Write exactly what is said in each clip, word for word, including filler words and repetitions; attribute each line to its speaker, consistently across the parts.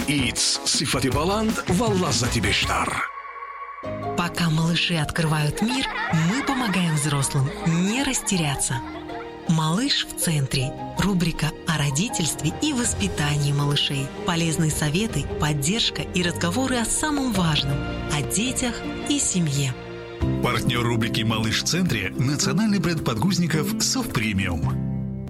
Speaker 1: Eats صفة بلند واللذة بشتر.
Speaker 2: Пока малыши открывают мир, мы помогаем взрослым не растеряться. «Малыш в центре» – рубрика о родительстве и воспитании малышей. Полезные советы, поддержка и разговоры о самом важном – о детях и семье.
Speaker 3: Партнер рубрики «Малыш в центре» – национальный бренд подгузников «Совпремиум».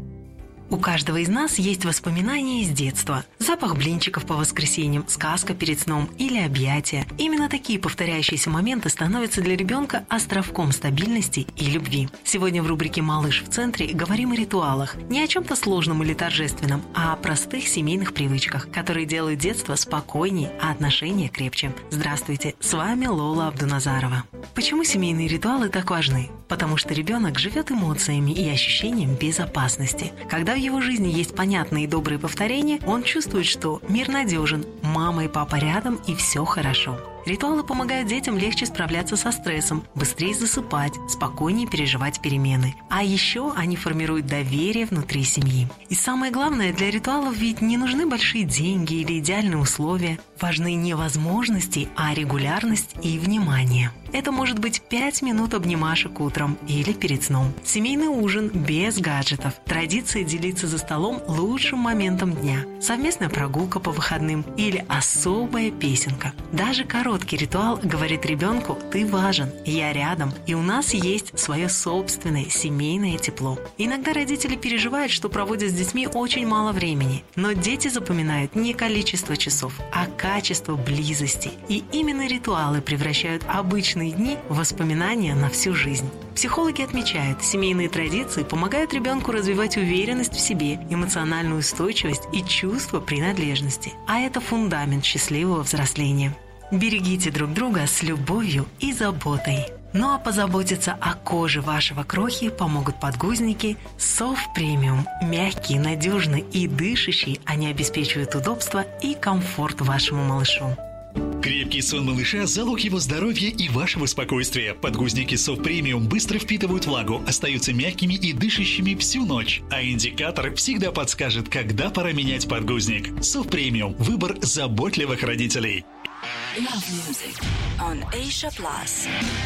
Speaker 2: У каждого из нас есть воспоминания из детства. Запах блинчиков по воскресеньям, сказка перед сном или объятия. Именно такие повторяющиеся моменты становятся для ребенка островком стабильности и любви. Сегодня в рубрике «Малыш в центре» говорим о ритуалах. Не о чем-то сложном или торжественном, а о простых семейных привычках, которые делают детство спокойнее, а отношения крепче. Здравствуйте, с вами Лола Абдуназарова. Почему семейные ритуалы так важны? Потому что ребенок живет эмоциями и ощущением безопасности. Когда в его жизни есть понятные и добрые повторения, он чувствует, что мир надежен, мама и папа рядом и все хорошо. Ритуалы помогают детям легче справляться со стрессом, быстрее засыпать, спокойнее переживать перемены. А еще они формируют доверие внутри семьи. И самое главное, для ритуалов ведь не нужны большие деньги или идеальные условия. Важны не возможности, а регулярность и внимание. Это может быть пять минут обнимашек утром или перед сном. Семейный ужин без гаджетов. Традиция делиться за столом лучшим моментом дня. Совместная прогулка по выходным или особая песенка. Даже короткий ритуал говорит ребенку: «Ты важен, я рядом, и у нас есть свое собственное семейное тепло». Иногда родители переживают, что проводят с детьми очень мало времени. Но дети запоминают не количество часов, а качество близости. И именно ритуалы превращают обычные дни в воспоминания на всю жизнь. Психологи отмечают, семейные традиции помогают ребенку развивать уверенность в себе, эмоциональную устойчивость и чувство принадлежности. А это фундамент счастливого взросления. Берегите друг друга с любовью и заботой. Ну а позаботиться о коже вашего крохи помогут подгузники Совпремиум. Мягкие, надежные и дышащие, они обеспечивают удобство и комфорт вашему малышу.
Speaker 3: Крепкий сон малыша – залог его здоровья и вашего спокойствия. Подгузники Совпремиум быстро впитывают влагу, остаются мягкими и дышащими всю ночь. А индикатор всегда подскажет, когда пора менять подгузник. Совпремиум – выбор заботливых родителей.
Speaker 4: Love music on Asia Plus.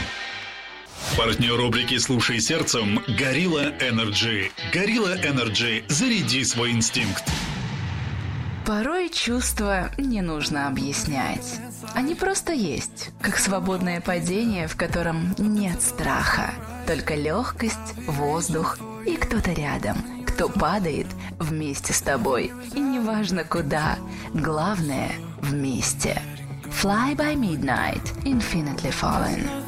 Speaker 3: Партнер рубрики «Слушай сердцем» – Gorilla Energy. Gorilla Energy – заряди свой инстинкт.
Speaker 5: Порой чувства не нужно объяснять. Они просто есть, как свободное падение, в котором нет страха. Только легкость, воздух и кто-то рядом, кто падает вместе с тобой. И неважно куда, главное – вместе. Fly by Midnight, Infinitely Fallen.